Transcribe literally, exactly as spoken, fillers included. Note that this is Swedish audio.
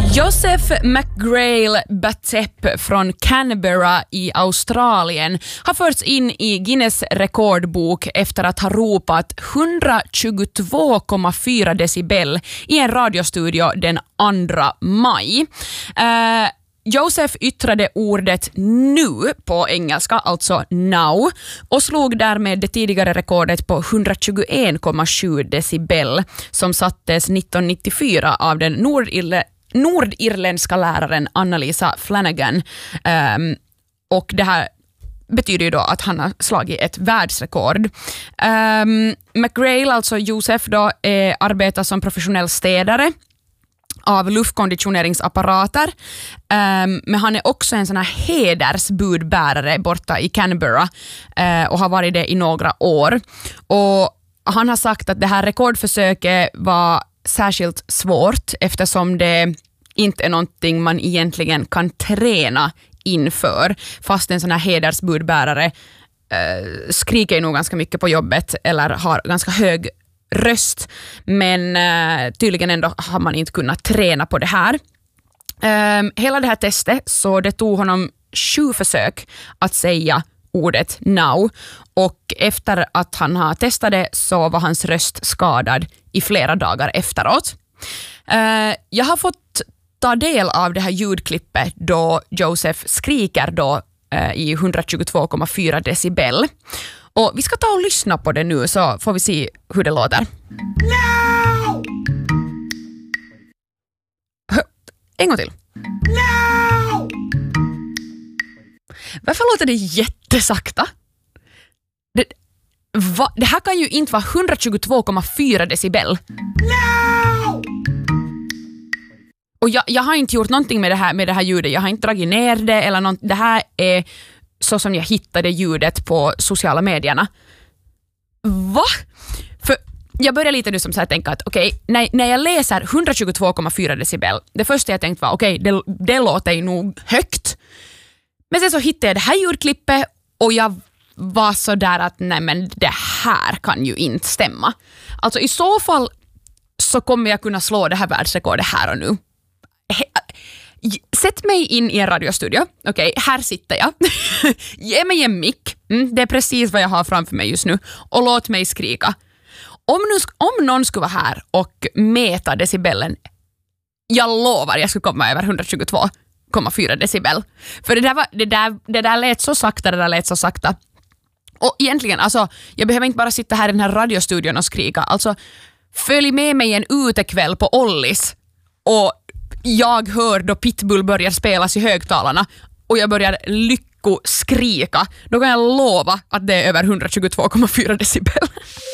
Joseph McGrail Batep från Canberra i Australien har förts in i Guinness rekordbok efter att ha ropat hundratjugotvå komma fyra decibel i en radiostudio den andra maj. Uh, Joseph yttrade ordet nu på engelska, alltså now, och slog därmed det tidigare rekordet på hundratjugoen komma sju decibel som sattes nittonhundranittiofyra av den nordirle nordirländska läraren Annalisa Flanagan. Um, och det här betyder ju då att han har slagit ett världsrekord. Um, McGrail, alltså Josef då, eh, arbetar som professionell städare av luftkonditioneringsapparater. Um, men han är också en sån här hedersbudbärare borta i Canberra uh, och har varit det i några år. Och han har sagt att det här rekordförsöket var särskilt svårt eftersom det inte är någonting man egentligen kan träna inför, fast en sån här hedersbudbärare uh, skriker ju nog ganska mycket på jobbet eller har ganska hög röst, men uh, tydligen ändå har man inte kunnat träna på det här. Um, hela det här testet, så det tog honom sju försök att säga ordet now, och efter att han har testat det så var hans röst skadad i flera dagar efteråt. Uh, jag har fått ta del av det här ljudklippet då Joseph skriker då uh, i hundratjugotvå komma fyra decibel. Och vi ska ta och lyssna på det nu så får vi se hur det låter. No! En gång till. No! Varför låter det jättesakta? Det, va? Det här kan ju inte vara hundratjugotvå komma fyra decibel. No! Och jag, jag har inte gjort någonting med det här, med det här ljudet. Jag har inte dragit ner det eller något. Det här är så som jag hittade ljudet på sociala medierna. Va? För jag börjar lite nu som så här tänka att okej, okay, när, när jag läser hundratjugotvå komma fyra decibel, det första jag tänkte var okej, okay, det, det låter ju nog högt. Men sen så hittade jag det här ljudklippet och jag var så där att nej, men det här kan ju inte stämma. Alltså i så fall så kommer jag kunna slå det här världsrekordet här och nu. Sätt mig in i en radiostudio. Okej, okay, här sitter jag. Ge mig en mick. Mm, det är precis vad jag har framför mig just nu. Och låt mig skrika. Om, nu, om någon skulle vara här och mäta decibellen, jag lovar jag skulle komma över hundratjugotvå komma fyra decibel. För det där, var, det, där, det där lät så sakta, det där lät så sakta. Och egentligen, alltså, jag behöver inte bara sitta här i den här radiostudion och skrika. Alltså, följ med mig en utekväll på Ollis och jag hör då Pitbull börjar spelas i högtalarna och jag börjar lycko skrika. Då kan jag lova att det är över hundratjugotvå komma fyra decibel.